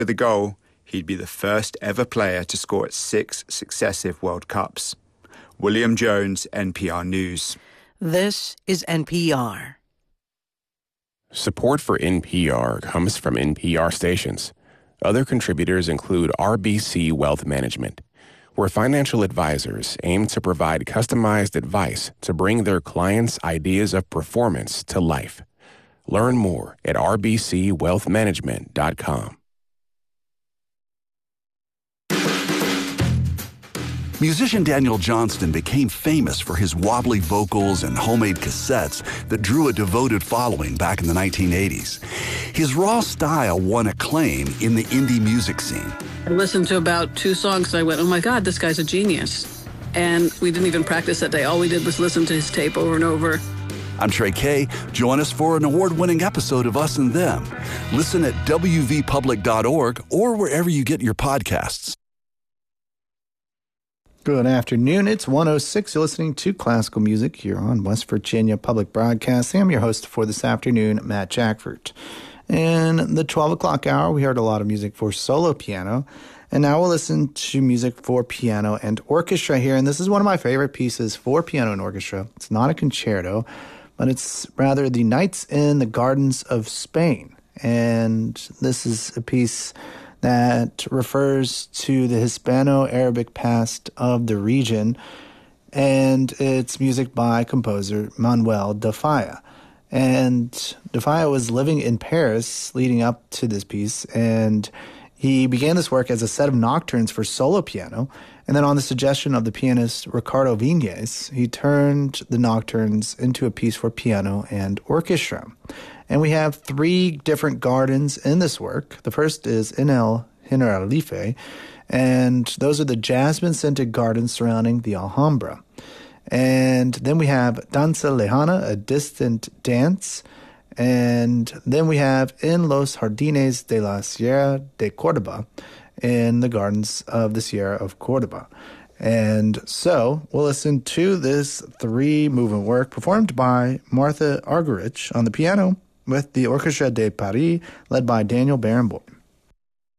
With the goal, he'd be the first ever player to score at 6 successive World Cups. William Jones, NPR News. This is NPR. Support for NPR comes from NPR stations. Other contributors include RBC Wealth Management, where financial advisors aim to provide customized advice to bring their clients' ideas of performance to life. Learn more at rbcwealthmanagement.com. Musician Daniel Johnston became famous for his wobbly vocals and homemade cassettes that drew a devoted following back in the 1980s. His raw style won acclaim in the indie music scene. I listened to about 2 songs and I went, oh my God, this guy's a genius. And we didn't even practice that day. All we did was listen to his tape over and over. I'm Trey Kay. Join us for an award-winning episode of Us and Them. Listen at wvpublic.org or wherever you get your podcasts. Good afternoon. It's 1:06. You're listening to classical music here on West Virginia Public Broadcasting. I'm your host for this afternoon, Matt Jackford. In the 12 o'clock hour, we heard a lot of music for solo piano. And now we'll listen to music for piano and orchestra here. And this is one of my favorite pieces for piano and orchestra. It's not a concerto, but it's rather the Nights in the Gardens of Spain. And this is a piece that refers to the Hispano-Arabic past of the region, and it's music by composer Manuel de Falla. And de Falla was living in Paris leading up to this piece, and he began this work as a set of nocturnes for solo piano, and then on the suggestion of the pianist Ricardo Viñes, he turned the nocturnes into a piece for piano and orchestra. And we have 3 different gardens in this work. The first is in El Generalife, and those are the jasmine-scented gardens surrounding the Alhambra. And then we have Danza Lejana, a distant dance. And then we have in Los Jardines de la Sierra de Córdoba, in the gardens of the Sierra of Córdoba. And so we'll listen to this 3-movement work performed by Martha Argerich on the piano with the Orchestra de Paris, led by Daniel Barenboim.